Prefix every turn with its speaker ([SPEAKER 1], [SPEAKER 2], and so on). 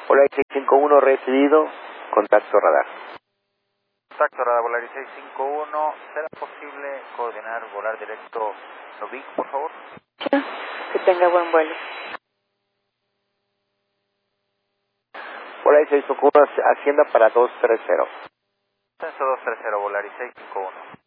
[SPEAKER 1] Volaris 651 recibido, contacto radar.
[SPEAKER 2] Contacto radar Volaris 651, ¿será posible coordinar volar directo Novik, por favor?
[SPEAKER 3] Sí, que tenga buen vuelo.
[SPEAKER 1] Volaris 651, Hacienda para 230.
[SPEAKER 2] Censo 230, Volaris 651.